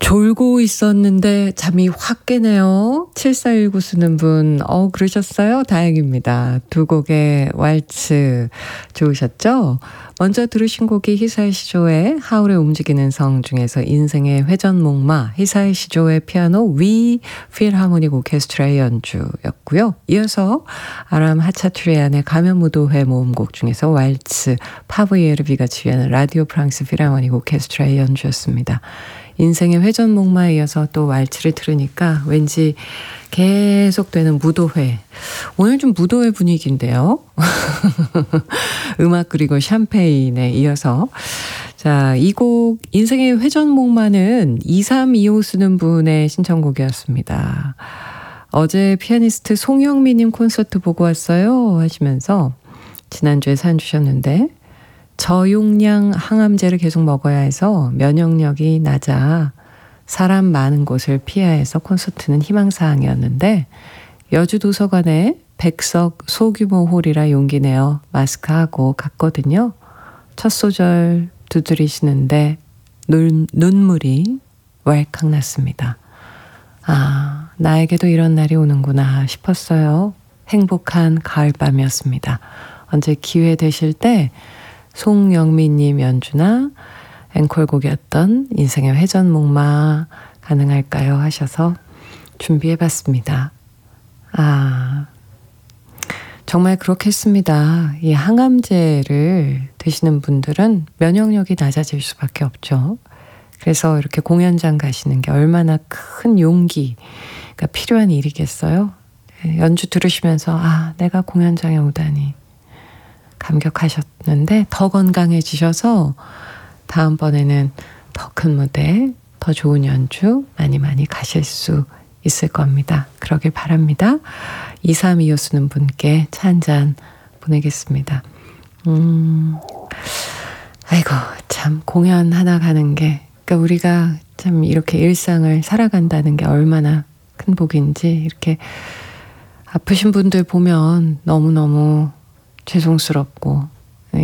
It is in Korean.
졸고 있었는데 잠이 확 깨네요. 7419 쓰는 분, 그러셨어요? 다행입니다. 두 곡의 왈츠 좋으셨죠? 먼저 들으신 곡이 히사이 시조의 하울의 움직이는 성 중에서 인생의 회전목마, 히사이 시조의 피아노 위 필하모닉 오케스트라의 연주였고요. 이어서 아람 하차투리안의 가면무도회 모음곡 중에서 왈츠, 파브이에르비가 지휘하는 라디오 프랑스 필하모닉 오케스트라의 연주였습니다. 인생의 회전목마에 이어서 또 왈츠를 들으니까 왠지 계속되는 무도회. 오늘 좀 무도회 분위기인데요. 음악 그리고 샴페인에 이어서. 자, 이 곡 인생의 회전목마는 2325 쓰는 분의 신청곡이었습니다. 어제 피아니스트 송영미님 콘서트 보고 왔어요 하시면서 지난주에 사연 주셨는데 저용량 항암제를 계속 먹어야 해서 면역력이 낮아 사람 많은 곳을 피해야 해서 콘서트는 희망사항이었는데 여주 도서관에 백석 소규모 홀이라 용기 내어 마스크하고 갔거든요. 첫 소절 두드리시는데 눈물이 왈칵 났습니다. 아, 나에게도 이런 날이 오는구나 싶었어요. 행복한 가을밤이었습니다. 언제 기회 되실 때 송영미님 연주나 앵콜곡이었던 인생의 회전목마 가능할까요? 하셔서 준비해봤습니다. 아, 정말 그렇겠습니다. 이 항암제를 드시는 분들은 면역력이 낮아질 수밖에 없죠. 그래서 이렇게 공연장 가시는 게 얼마나 큰 용기가 필요한 일이겠어요? 연주 들으시면서 내가 공연장에 오다니 감격하셨는데 더 건강해지셔서 다음번에는 더 큰 무대, 더 좋은 연주 많이 가실 수 있을 겁니다. 그러길 바랍니다. 2325 쓰는 분께 차 한잔 보내겠습니다. 아이고 참 공연 하나 가는 게 그러니까 우리가 참 이렇게 일상을 살아간다는 게 얼마나 큰 복인지 이렇게 아프신 분들 보면 너무너무 죄송스럽고